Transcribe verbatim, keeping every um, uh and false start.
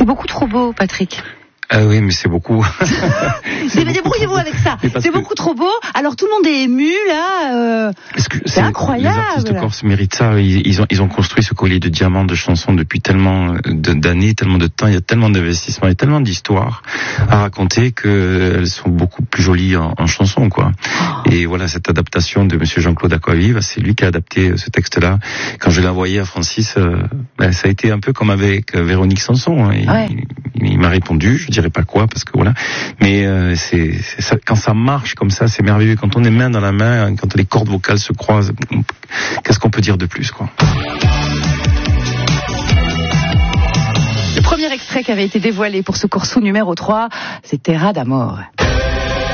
C'est beaucoup trop beau, Patrick. Ah oui, mais c'est beaucoup. c'est Débrouillez-vous avec ça. C'est beaucoup que... trop beau. Alors tout le monde est ému là. Euh... Que c'est incroyable. Les artistes de Corse méritent ça. Ils, ils ont ils ont construit ce collier de diamants de chansons depuis tellement de, d'années, tellement de temps. Il y a tellement d'investissements, il y a tellement d'histoires à raconter qu'elles sont beaucoup plus jolies en, en chansons, quoi. Oh. Et voilà, cette adaptation de Monsieur Jean-Claude Acquavive, c'est lui qui a adapté ce texte-là. Quand je l'ai envoyé à Francis, euh, ben, ça a été un peu comme avec Véronique Sanson. Hein. Il, ouais. il, il m'a répondu. Je dirais pas quoi parce que voilà, mais euh, c'est, c'est ça, quand ça marche comme ça, c'est merveilleux. Quand on est main dans la main, quand les cordes vocales se croisent, qu'est-ce qu'on peut dire de plus, quoi. Le premier extrait qui avait été dévoilé pour ce Corso numéro trois, c'est Terra d'Amore.